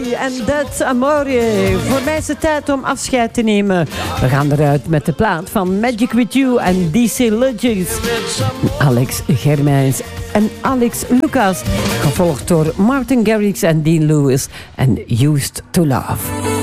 en That's Amore. Voor mij is het tijd om afscheid te nemen. We gaan eruit met de plaat van Magic With You en DC Lodges. Alex Germijns en Alex Lucas. Gevolgd door Martin Garrix en Dean Lewis en Used to Love.